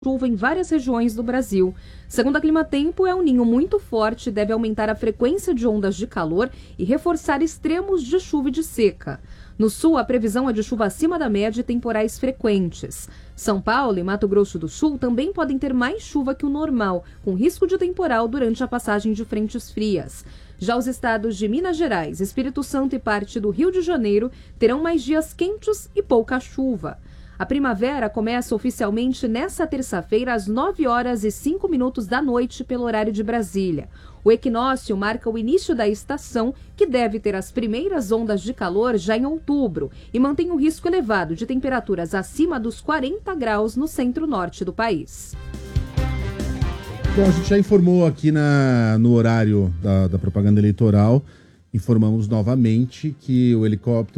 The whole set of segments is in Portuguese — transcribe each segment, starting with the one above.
chuva em várias regiões do Brasil. Segundo a Climatempo, El Niño muito forte deve aumentar a frequência de ondas de calor e reforçar extremos de chuva e de seca. No sul, a previsão é de chuva acima da média e temporais frequentes. São Paulo e Mato Grosso do Sul também podem ter mais chuva que o normal, com risco de temporal durante a passagem de frentes frias. Já os estados de Minas Gerais, Espírito Santo e parte do Rio de Janeiro terão mais dias quentes e pouca chuva. A primavera começa oficialmente nesta terça-feira às 9h05 da noite pelo horário de Brasília. O equinócio marca o início da estação, que deve ter as primeiras ondas de calor já em outubro e mantém um risco elevado de temperaturas acima dos 40 graus no centro-norte do país. Bom, a gente já informou aqui no horário da propaganda eleitoral, informamos novamente que o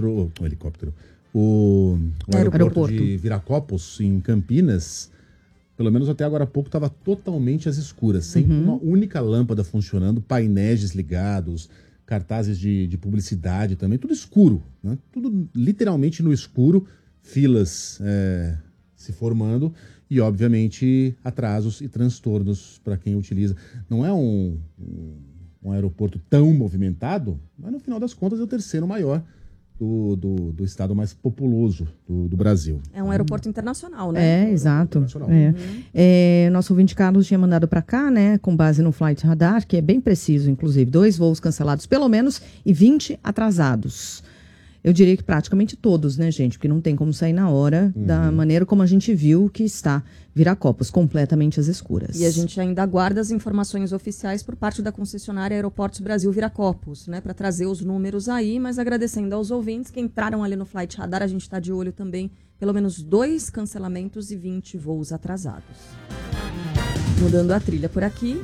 aeroporto de Viracopos, em Campinas, pelo menos até agora há pouco, estava totalmente às escuras, sem uma única lâmpada funcionando, painéis desligados, cartazes de publicidade também, tudo escuro, né? Tudo literalmente no escuro, filas se formando e, obviamente, atrasos e transtornos para quem utiliza. Não é um aeroporto tão movimentado, mas no final das contas é o terceiro maior do estado mais populoso do Brasil. É um aeroporto internacional, né? Exato. Nosso ouvinte Carlos tinha mandado para cá, né, com base no Flight Radar, que é bem preciso, inclusive, 2 voos cancelados pelo menos e 20 atrasados. Eu diria que praticamente todos, né, gente? Porque não tem como sair na hora, da maneira como a gente viu que está Viracopos, completamente às escuras. E a gente ainda aguarda as informações oficiais por parte da concessionária Aeroportos Brasil Viracopos, né? Para trazer os números aí, mas agradecendo aos ouvintes que entraram ali no Flight Radar, a gente está de olho também, pelo menos 2 cancelamentos e 20 voos atrasados. Mudando a trilha por aqui.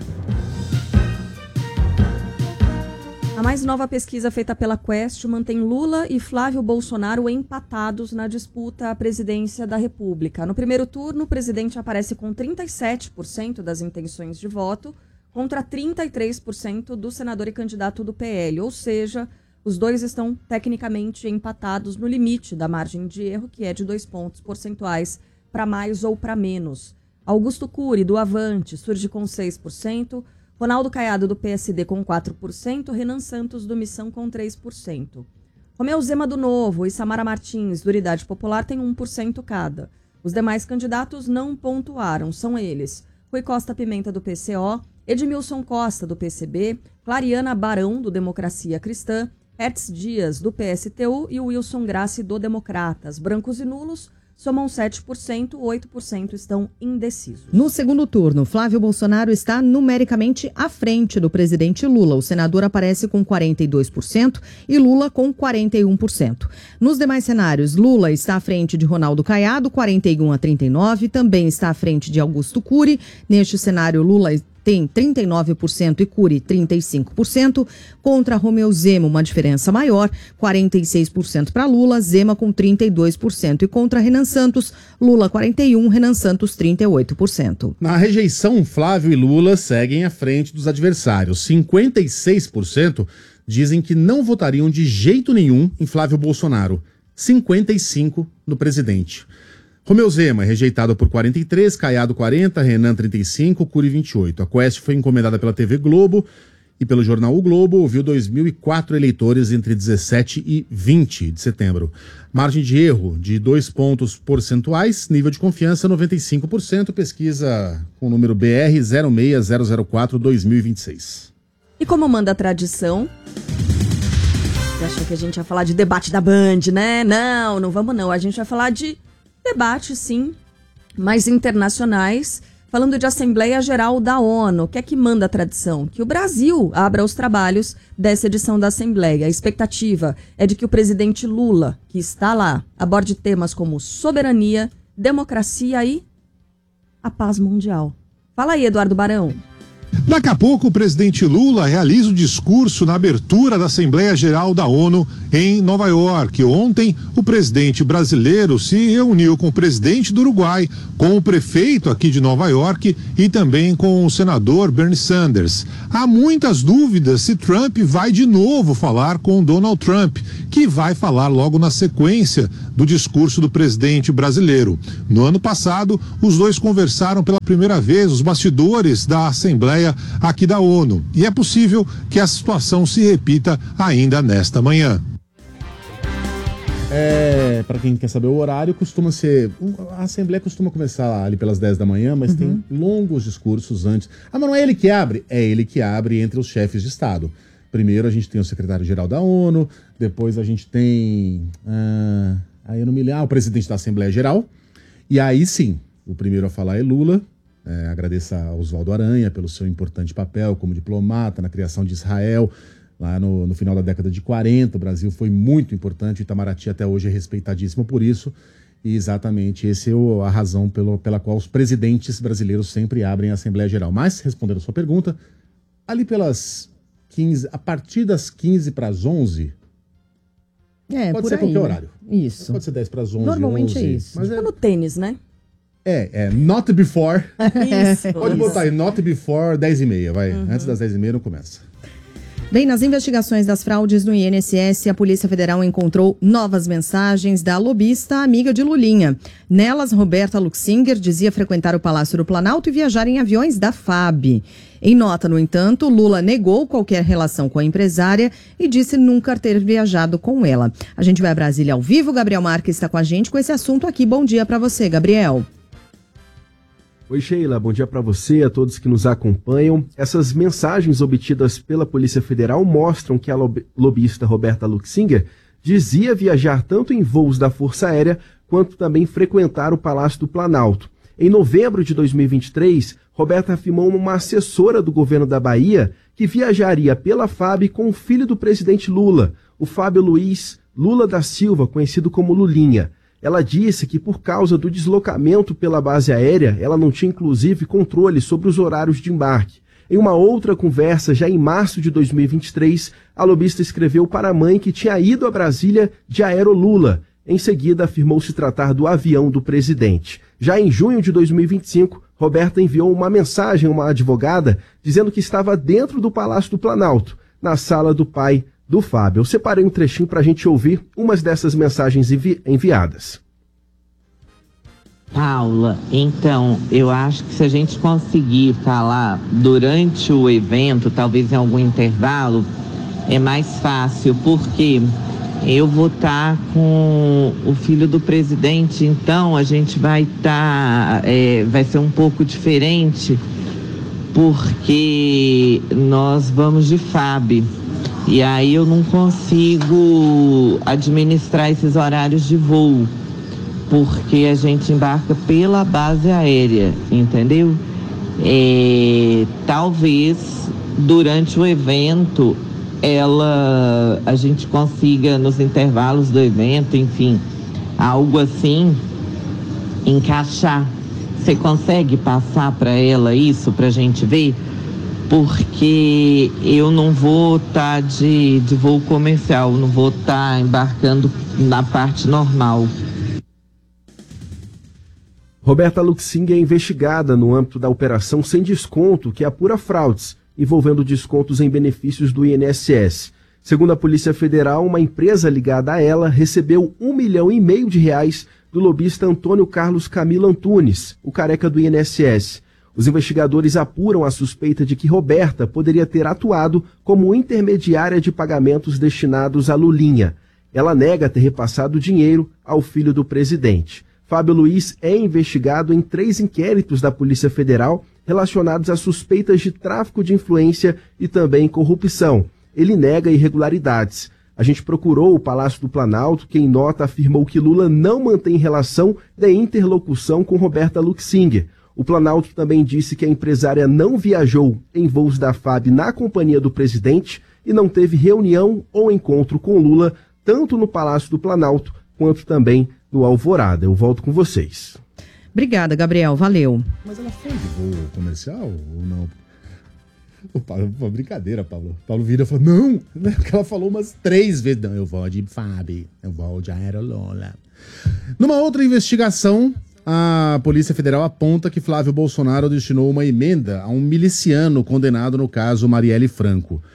A mais nova pesquisa feita pela Quest mantém Lula e Flávio Bolsonaro empatados na disputa à presidência da República. No primeiro turno, o presidente aparece com 37% das intenções de voto contra 33% do senador e candidato do PL. Ou seja, os dois estão tecnicamente empatados no limite da margem de erro, que é de 2 pontos percentuais para mais ou para menos. Augusto Cury, do Avante, surge com 6%. Ronaldo Caiado, do PSD, com 4%, Renan Santos, do Missão, com 3%. Romeu Zema, do Novo, e Samara Martins, do Unidade Popular, têm 1% cada. Os demais candidatos não pontuaram, são eles: Rui Costa Pimenta, do PCO, Edmilson Costa, do PCB, Clariana Barão, do Democracia Cristã, Hertz Dias, do PSTU e Wilson Grassi, do Democratas. Brancos e nulos somam 7%, 8% estão indecisos. No segundo turno, Flávio Bolsonaro está numericamente à frente do presidente Lula. O senador aparece com 42% e Lula com 41%. Nos demais cenários, Lula está à frente de Ronaldo Caiado, 41-39%, também está à frente de Augusto Cury. Neste cenário, Lula tem 39% e Cury 35%, contra Romeu Zema uma diferença maior, 46% para Lula, Zema com 32%, e contra Renan Santos, Lula 41%, Renan Santos 38%. Na rejeição, Flávio e Lula seguem à frente dos adversários. 56% dizem que não votariam de jeito nenhum em Flávio Bolsonaro, 55% no presidente. Romeu Zema é rejeitado por 43%, Caiado 40%, Renan 35%, Cury 28%. A Quest foi encomendada pela TV Globo e pelo jornal O Globo, ouviu 2.004 eleitores entre 17 e 20 de setembro. Margem de erro de 2 pontos percentuais, nível de confiança 95%, pesquisa com o número BR 06004-2026. E como manda a tradição... Você achou que a gente ia falar de debate da Band, né? Não vamos não. A gente vai falar de debate, sim, mais internacionais, falando de Assembleia Geral da ONU. O que é que manda a tradição? Que o Brasil abra os trabalhos dessa edição da Assembleia. A expectativa é de que o presidente Lula, que está lá, aborde temas como soberania, democracia e a paz mundial. Fala aí, Eduardo Barão. Daqui a pouco, o presidente Lula realiza o discurso na abertura da Assembleia Geral da ONU em Nova York. Ontem, o presidente brasileiro se reuniu com o presidente do Uruguai, com o prefeito aqui de Nova York e também com o senador Bernie Sanders. Há muitas dúvidas se Trump vai de novo falar com Donald Trump, que vai falar logo na sequência do discurso do presidente brasileiro. No ano passado, os dois conversaram pela primeira vez os bastidores da Assembleia aqui da ONU. E é possível que a situação se repita ainda nesta manhã. Para quem quer saber o horário, costuma ser... A Assembleia costuma começar ali pelas 10 da manhã, mas tem longos discursos antes. Mas não é ele que abre? É ele que abre entre os chefes de Estado. Primeiro a gente tem o secretário-geral da ONU, depois a gente tem... aí eu não me lembro... o presidente da Assembleia Geral. E aí sim, o primeiro a falar é Lula. Agradeço a Oswaldo Aranha pelo seu importante papel como diplomata na criação de Israel. Lá no final da década de 40, o Brasil foi muito importante, o Itamaraty até hoje é respeitadíssimo por isso, e exatamente essa é a razão pela qual os presidentes brasileiros sempre abrem a Assembleia Geral. Mas, respondendo a sua pergunta, ali pelas 15, a partir das 15 para as 11, pode ser aí, qualquer horário. Isso. Pode ser 10 para as 11, Normalmente 11, é isso. Mas no tênis, né? Not before. Isso. Pode botar aí, not before 10h30, vai. Antes das 10h30 não começa. Bem, nas investigações das fraudes no INSS, a Polícia Federal encontrou novas mensagens da lobista amiga de Lulinha. Nelas, Roberta Luxinger dizia frequentar o Palácio do Planalto e viajar em aviões da FAB. Em nota, no entanto, Lula negou qualquer relação com a empresária e disse nunca ter viajado com ela. A gente vai a Brasília ao vivo. Gabriel Marques está com a gente com esse assunto aqui. Bom dia para você, Gabriel. Oi, Sheila, bom dia para você, a todos que nos acompanham. Essas mensagens obtidas pela Polícia Federal mostram que a lobista Roberta Luxinger dizia viajar tanto em voos da Força Aérea quanto também frequentar o Palácio do Planalto. Em novembro de 2023, Roberta afirmou uma assessora do governo da Bahia que viajaria pela FAB com o filho do presidente Lula, o Fábio Luiz Lula da Silva, conhecido como Lulinha. Ela disse que por causa do deslocamento pela base aérea, ela não tinha inclusive controle sobre os horários de embarque. Em uma outra conversa, já em março de 2023, a lobista escreveu para a mãe que tinha ido a Brasília de Aerolula. Em seguida, afirmou se tratar do avião do presidente. Já em junho de 2025, Roberta enviou uma mensagem a uma advogada dizendo que estava dentro do Palácio do Planalto, na sala do pai do Fábio. Eu separei um trechinho para a gente ouvir umas dessas mensagens enviadas. Paula, então, eu acho que se a gente conseguir falar durante o evento, talvez em algum intervalo, é mais fácil, porque eu vou estar com o filho do presidente, então a gente vai estar, vai ser um pouco diferente, porque nós vamos de FAB. E aí eu não consigo administrar esses horários de voo, porque a gente embarca pela base aérea, entendeu? Talvez durante o evento a gente consiga nos intervalos do evento, enfim, algo assim, encaixar. Você consegue passar para ela isso para a gente ver? Porque eu não vou estar de voo comercial, não vou estar embarcando na parte normal. Roberta Luxinger é investigada no âmbito da Operação Sem Desconto, que apura fraudes, envolvendo descontos em benefícios do INSS. Segundo a Polícia Federal, uma empresa ligada a ela recebeu R$1,5 milhão do lobista Antônio Carlos Camilo Antunes, o careca do INSS. Os investigadores apuram a suspeita de que Roberta poderia ter atuado como intermediária de pagamentos destinados a Lulinha. Ela nega ter repassado dinheiro ao filho do presidente. Fábio Luiz é investigado em 3 inquéritos da Polícia Federal relacionados a suspeitas de tráfico de influência e também corrupção. Ele nega irregularidades. A gente procurou o Palácio do Planalto, que em nota afirmou que Lula não mantém relação de interlocução com Roberta Luxinger. O Planalto também disse que a empresária não viajou em voos da FAB na companhia do presidente e não teve reunião ou encontro com Lula, tanto no Palácio do Planalto quanto também no Alvorada. Eu volto com vocês. Obrigada, Gabriel. Valeu. Mas ela foi de voo comercial ou não? Uma brincadeira, Paulo. Paulo vira e fala, não, porque ela falou umas 3 vezes. Não, eu vou de FAB, eu vou de Aerolula. Numa outra investigação, a Polícia Federal aponta que Flávio Bolsonaro destinou uma emenda a um miliciano condenado no caso Marielle Franco.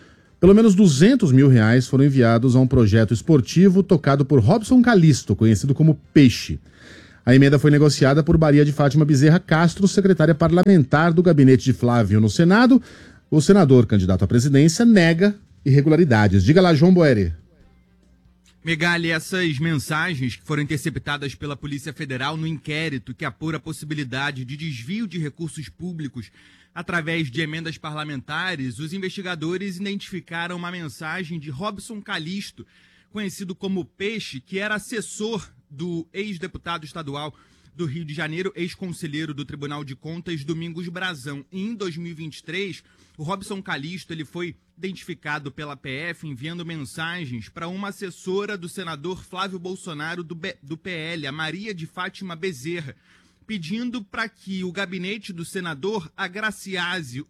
Pelo menos R$200 mil foram enviados a um projeto esportivo tocado por Robson Calisto, conhecido como Peixe. A emenda foi negociada por Maria de Fátima Bezerra Castro, secretária parlamentar do gabinete de Flávio no Senado. O senador candidato à presidência nega irregularidades. Diga lá, João Boeri. Megali, essas mensagens que foram interceptadas pela Polícia Federal no inquérito que apura a possibilidade de desvio de recursos públicos através de emendas parlamentares, os investigadores identificaram uma mensagem de Robson Calisto, conhecido como Peixe, que era assessor do ex-deputado estadual do Rio de Janeiro, ex-conselheiro do Tribunal de Contas, Domingos Brazão. E em 2023, o Robson Calisto ele foi identificado pela PF enviando mensagens para uma assessora do senador Flávio Bolsonaro do PL, a Maria de Fátima Bezerra, pedindo para que o gabinete do senador agraciasse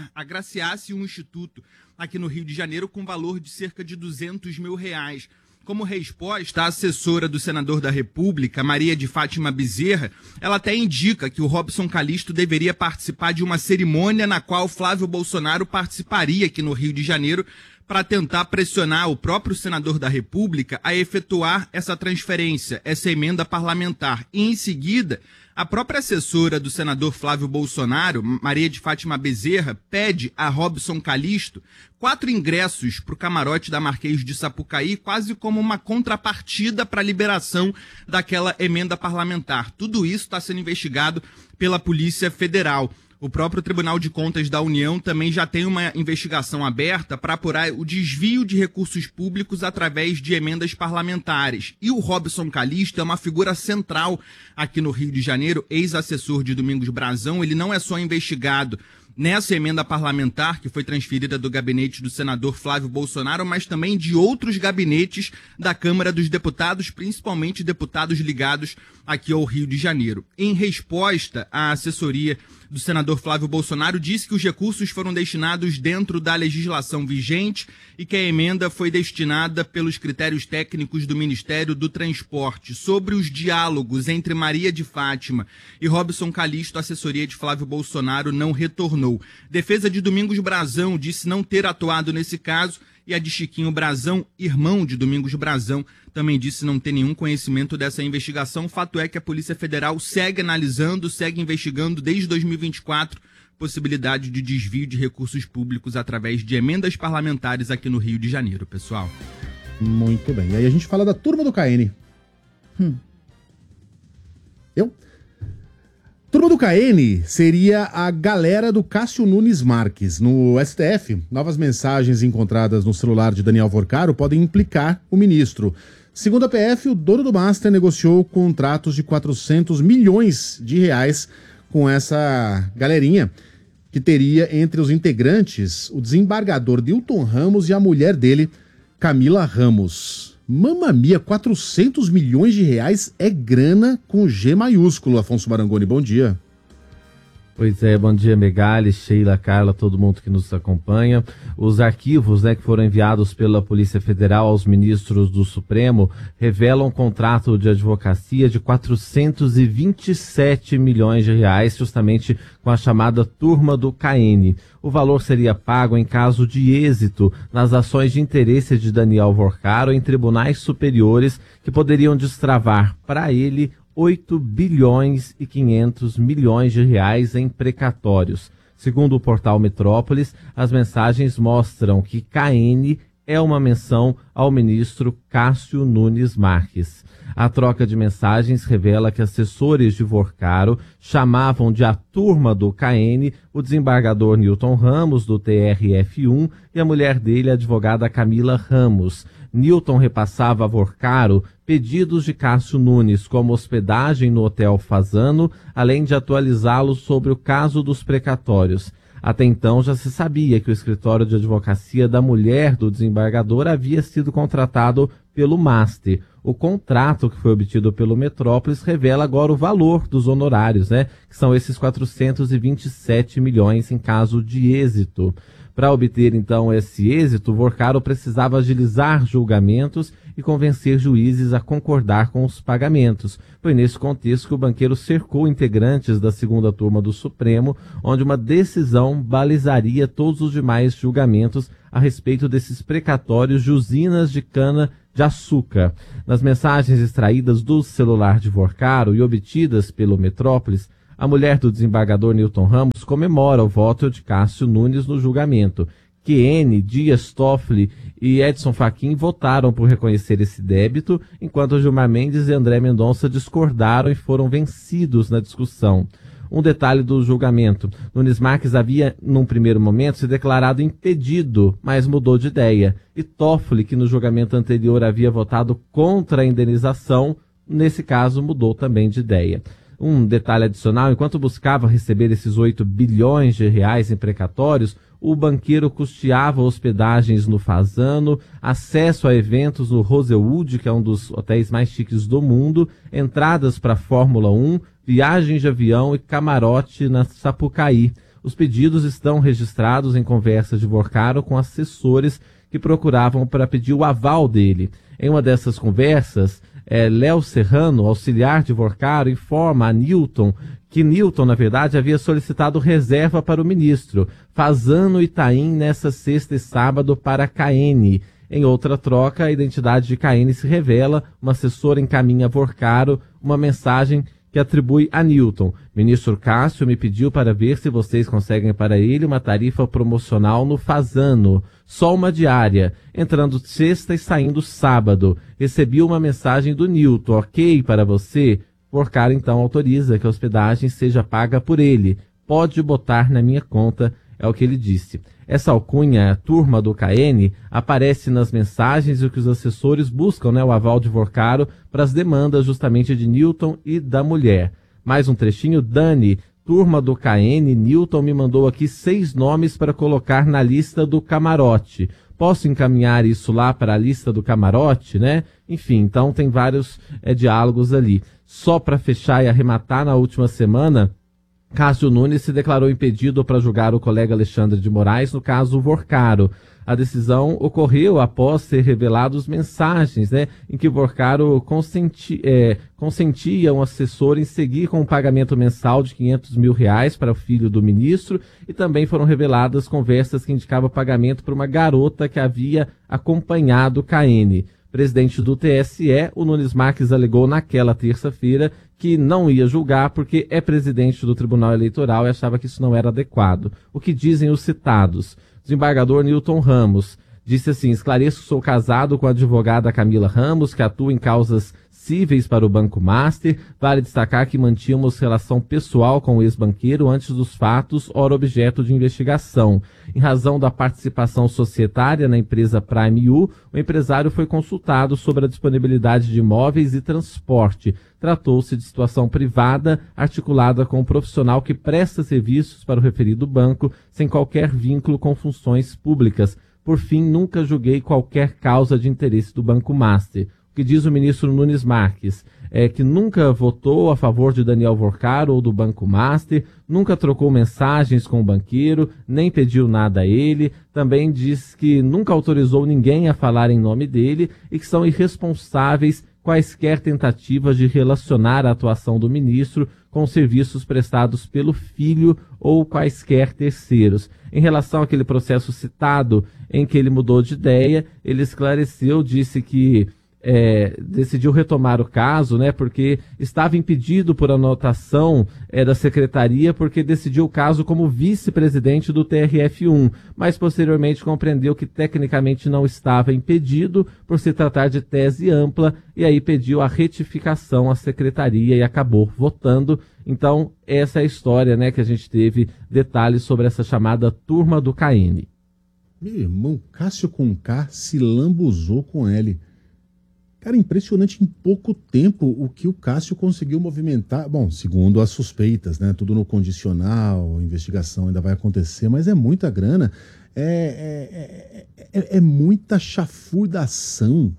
um instituto aqui no Rio de Janeiro com valor de cerca de R$200 mil. Como resposta, a assessora do senador da República, Maria de Fátima Bezerra, ela até indica que o Robson Calisto deveria participar de uma cerimônia na qual Flávio Bolsonaro participaria aqui no Rio de Janeiro para tentar pressionar o próprio senador da República a efetuar essa transferência, essa emenda parlamentar. E, em seguida, a própria assessora do senador Flávio Bolsonaro, Maria de Fátima Bezerra, pede a Robson Calisto 4 ingressos para o camarote da Marquês de Sapucaí, quase como uma contrapartida para a liberação daquela emenda parlamentar. Tudo isso está sendo investigado pela Polícia Federal. O próprio Tribunal de Contas da União também já tem uma investigação aberta para apurar o desvio de recursos públicos através de emendas parlamentares. E o Robson Calisto é uma figura central aqui no Rio de Janeiro, ex-assessor de Domingos Brazão. Ele não é só investigado nessa emenda parlamentar que foi transferida do gabinete do senador Flávio Bolsonaro, mas também de outros gabinetes da Câmara dos Deputados, principalmente deputados ligados aqui ao Rio de Janeiro. Em resposta, a assessoria do senador Flávio Bolsonaro disse que os recursos foram destinados dentro da legislação vigente e que a emenda foi destinada pelos critérios técnicos do Ministério do Transporte. Sobre os diálogos entre Maria de Fátima e Robson Calisto, a assessoria de Flávio Bolsonaro não retornou. Defesa de Domingos Brazão disse não ter atuado nesse caso e a de Chiquinho Brazão, irmão de Domingos Brazão, também disse não ter nenhum conhecimento dessa investigação. Fato é que a Polícia Federal segue analisando, segue investigando desde 2024 possibilidade de desvio de recursos públicos através de emendas parlamentares aqui no Rio de Janeiro, pessoal. Muito bem. E aí a gente fala da turma do KN. Turma do KN seria a galera do Cássio Nunes Marques. No STF, novas mensagens encontradas no celular de Daniel Vorcaro podem implicar o ministro. Segundo a PF, o dono do Master negociou contratos de R$400 milhões com essa galerinha, que teria entre os integrantes o desembargador Newton Ramos e a mulher dele, Camila Ramos. Mamma mia, R$400 milhões é grana com G maiúsculo. Afonso Marangoni, bom dia. Pois é, bom dia Megali, Sheila, Carla, todo mundo que nos acompanha. Os arquivos que foram enviados pela Polícia Federal aos ministros do Supremo revelam um contrato de advocacia de R$427 milhões, justamente com a chamada turma do KN. O valor seria pago em caso de êxito nas ações de interesse de Daniel Vorcaro em tribunais superiores que poderiam destravar para ele 8 bilhões e 500 milhões de reais em precatórios. Segundo o portal Metrópolis, as mensagens mostram que KN é uma menção ao ministro Cássio Nunes Marques. A troca de mensagens revela que assessores de Vorcaro chamavam de a turma do KN o desembargador Newton Ramos, do TRF1, e a mulher dele, a advogada Camila Ramos. Newton repassava a Vorcaro pedidos de Cássio Nunes, como hospedagem no Hotel Fasano, além de atualizá-lo sobre o caso dos precatórios. Até então já se sabia que o escritório de advocacia da mulher do desembargador havia sido contratado pelo Master. O contrato que foi obtido pelo Metrópolis revela agora o valor dos honorários, que são esses 427 milhões em caso de êxito. Para obter, então, esse êxito, Vorcaro precisava agilizar julgamentos e convencer juízes a concordar com os pagamentos. Foi nesse contexto que o banqueiro cercou integrantes da segunda turma do Supremo, onde uma decisão balizaria todos os demais julgamentos a respeito desses precatórios de usinas de cana-de-açúcar. Nas mensagens extraídas do celular de Vorcaro e obtidas pelo Metrópolis, a mulher do desembargador Newton Ramos comemora o voto de Cássio Nunes no julgamento. QN, Dias Toffoli e Edson Fachin votaram por reconhecer esse débito, enquanto Gilmar Mendes e André Mendonça discordaram e foram vencidos na discussão. Um detalhe do julgamento: Nunes Marques havia, num primeiro momento, se declarado impedido, mas mudou de ideia. E Toffoli, que no julgamento anterior havia votado contra a indenização, nesse caso mudou também de ideia. Um detalhe adicional: enquanto buscava receber esses 8 bilhões de reais em precatórios, o banqueiro custeava hospedagens no Fasano, acesso a eventos no Rosewood, que é um dos hotéis mais chiques do mundo, entradas para a Fórmula 1, viagens de avião e camarote na Sapucaí. Os pedidos estão registrados em conversas de Vorcaro com assessores que procuravam para pedir o aval dele. Em uma dessas conversas, Léo Serrano, auxiliar de Vorcaro, informa a Newton que Newton, na verdade, havia solicitado reserva para o ministro, Fasano e Taim nessa sexta e sábado para Caene. Em outra troca, a identidade de Caene se revela, uma assessora encaminha a Vorcaro uma mensagem que atribui a Newton. Ministro Cássio me pediu para ver se vocês conseguem para ele uma tarifa promocional no Fasano. Só uma diária, entrando sexta e saindo sábado. Recebi uma mensagem do Newton, ok para você? Vorcaro então autoriza que a hospedagem seja paga por ele. Pode botar na minha conta, é o que ele disse. Essa alcunha, turma do KN, aparece nas mensagens e o que os assessores buscam, o aval de Vorcaro para as demandas justamente de Newton e da mulher. Mais um trechinho: Dani, turma do KN, Newton me mandou aqui 6 nomes para colocar na lista do camarote. Posso encaminhar isso lá para a lista do camarote, né? Enfim, então tem vários diálogos ali. Só para fechar e arrematar, na última semana, Cássio Nunes se declarou impedido para julgar o colega Alexandre de Moraes no caso Vorcaro. A decisão ocorreu após ser reveladas mensagens, em que Vorcaro consentia um assessor em seguir com o pagamento mensal de R$500 mil para o filho do ministro, e também foram reveladas conversas que indicavam pagamento para uma garota que havia acompanhado KN. Presidente do TSE, o Nunes Marques alegou naquela terça-feira que não ia julgar porque é presidente do Tribunal Eleitoral e achava que isso não era adequado. O que dizem os citados? O desembargador Newton Ramos disse assim: esclareço que sou casado com a advogada Camila Ramos, que atua em causas cíveis para o Banco Master. Vale destacar que mantínhamos relação pessoal com o ex-banqueiro antes dos fatos, ora objeto de investigação. Em razão da participação societária na empresa Prime U, o empresário foi consultado sobre a disponibilidade de imóveis e transporte. Tratou-se de situação privada, articulada com um profissional que presta serviços para o referido banco, sem qualquer vínculo com funções públicas. Por fim, nunca julguei qualquer causa de interesse do Banco Master. O que diz o ministro Nunes Marques é que nunca votou a favor de Daniel Vorcaro ou do Banco Master, nunca trocou mensagens com o banqueiro, nem pediu nada a ele. Também diz que nunca autorizou ninguém a falar em nome dele e que são irresponsáveis quaisquer tentativas de relacionar a atuação do ministro com serviços prestados pelo filho ou quaisquer terceiros. Em relação àquele processo citado em que ele mudou de ideia, ele esclareceu, disse que decidiu retomar o caso, porque estava impedido por anotação da secretaria, porque decidiu o caso como vice-presidente do TRF1, mas posteriormente compreendeu que tecnicamente não estava impedido por se tratar de tese ampla, e aí pediu a retificação à secretaria e acabou votando. Então essa é a história, que a gente teve detalhes sobre essa chamada turma do KN. Meu irmão, Cássio com K se lambuzou com L. Cara, impressionante, em pouco tempo o que o Cássio conseguiu movimentar. Bom, segundo as suspeitas, tudo no condicional, a investigação ainda vai acontecer, mas é muita grana, é muita chafurdação.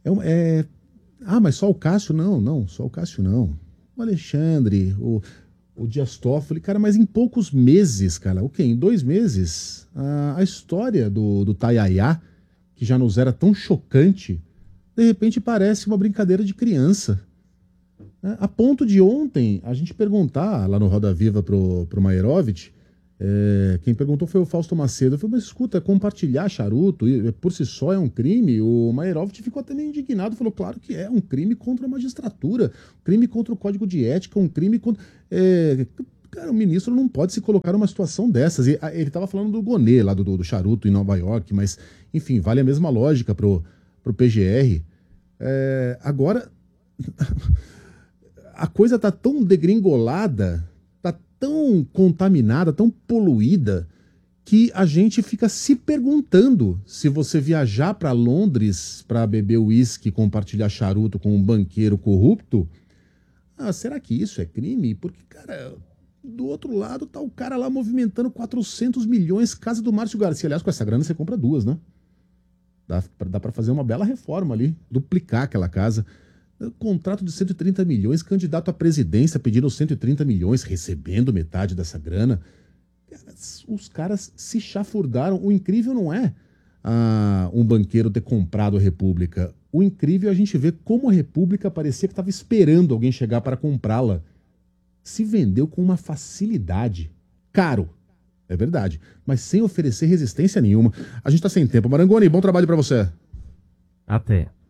Mas só o Cássio? Não, só o Cássio não. O Alexandre, o Dias Toffoli, cara, mas em poucos meses, cara, o quê? Em 2 meses, a história do Tayayá, que já nos era tão chocante, de repente parece uma brincadeira de criança. A ponto de ontem a gente perguntar lá no Roda Viva pro Mairovich, quem perguntou foi o Fausto Macedo. Eu falei, mas escuta, compartilhar charuto por si só é um crime? O Mairovich ficou até meio indignado, falou, claro que é um crime contra a magistratura, um crime contra o Código de Ética, um crime contra... Cara, o ministro não pode se colocar numa situação dessas. Ele estava falando do Gonê, lá do charuto em Nova York, mas, enfim, vale a mesma lógica pro PGR. Agora... A coisa tá tão degringolada, tá tão contaminada, tão poluída, que a gente fica se perguntando se você viajar para Londres para beber uísque e compartilhar charuto com um banqueiro corrupto, será que isso é crime? Porque, cara, do outro lado tá o cara lá movimentando 400 milhões, casa do Márcio Garcia. Aliás, com essa grana você compra 2, né? Dá para fazer uma bela reforma ali, duplicar aquela casa. Contrato de 130 milhões, candidato à presidência pedindo 130 milhões, recebendo metade dessa grana. Os caras se chafurdaram. O incrível não é um banqueiro ter comprado a República. O incrível é a gente ver como a República parecia que estava esperando alguém chegar para comprá-la. Se vendeu com uma facilidade. Caro, é verdade, mas sem oferecer resistência nenhuma. A gente está sem tempo. Marangoni, bom trabalho para você. Até.